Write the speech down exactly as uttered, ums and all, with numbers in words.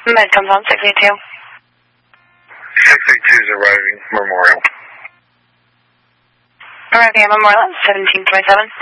Med comes on six eight two. six eight two is arriving, Memorial. Arriving at Memorial, seventeen twenty-seven.